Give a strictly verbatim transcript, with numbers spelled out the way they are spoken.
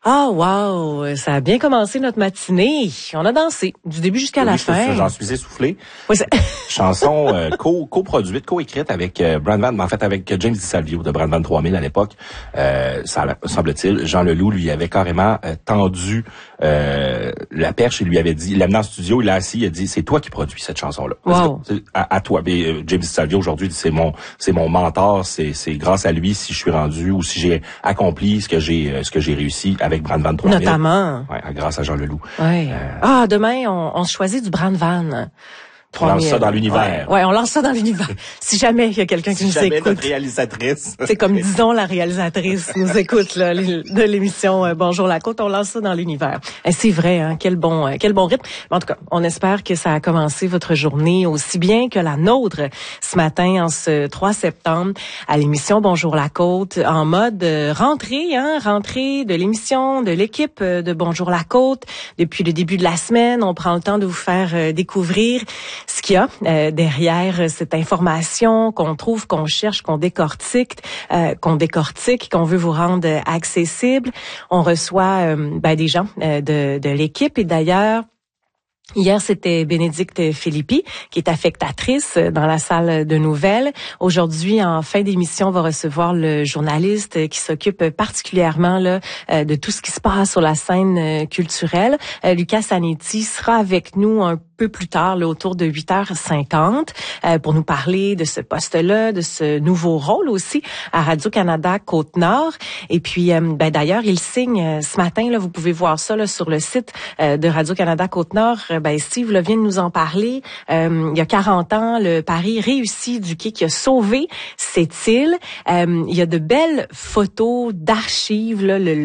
Ah, wow! Ça a bien commencé notre matinée. On a dansé du début jusqu'à oui, la je fin. J'en suis essoufflé. Oui, c'est... Chanson euh, co, co-produite, co-écrite avec euh, Brand Van, en fait avec James DiSalvio de Brand Van trois mille à l'époque. Euh, ça semble-t-il, Jean Leloup lui avait carrément euh, tendu euh, la perche et lui avait dit, il l'a amené en studio, il l'a assis, il a dit, c'est toi qui produis cette chanson-là. Wow. À, à toi. Mais, euh, James DiSalvio aujourd'hui, c'est mon, c'est mon mentor, c'est, c'est grâce à lui si je suis rendu ou si j'ai accompli ce que j'ai, euh, ce que j'ai réussi avec Brand Van trois mille. Notamment. Ouais, grâce à Jean Leloup. Ouais. Euh, ah, demain, on, on choisit du Brand Van. On lance ça dans l'univers. Ouais, ouais, on lance ça dans l'univers. Si jamais il y a quelqu'un qui si nous jamais écoute. Notre réalisatrice. C'est comme, disons, la réalisatrice nous écoute là, de l'émission euh, Bonjour la Côte, on lance ça dans l'univers. Et c'est vrai, hein, quel bon euh, quel bon rythme. En tout cas, on espère que ça a commencé votre journée aussi bien que la nôtre ce matin, en ce trois septembre, à l'émission Bonjour la Côte, en mode euh, rentrée, hein, rentrée de l'émission, de l'équipe euh, de Bonjour la Côte. Depuis le début de la semaine, on prend le temps de vous faire euh, découvrir ce qu'il y a euh, derrière cette information qu'on trouve, qu'on cherche, qu'on décortique, euh, qu'on décortique, qu'on veut vous rendre accessible. On reçoit euh, ben, des gens euh, de, de l'équipe et d'ailleurs, hier, c'était Bénédicte Philippi, qui est affectatrice dans la salle de nouvelles. Aujourd'hui, en fin d'émission, on va recevoir le journaliste qui s'occupe particulièrement là, de tout ce qui se passe sur la scène culturelle. Lucas Zanetti sera avec nous un peu plus tard, là, autour de huit heures cinquante, euh, pour nous parler de ce poste-là, de ce nouveau rôle aussi à Radio-Canada Côte-Nord. Et puis, euh, ben, d'ailleurs, il signe euh, ce matin, là, vous pouvez voir ça là, sur le site euh, de Radio-Canada Côte-Nord. Euh, ben, Steve là, vient de nous en parler. Euh, il y a quarante ans, le pari réussi du quai qui a sauvé cette île. Euh, il y a de belles photos d'archives, là, le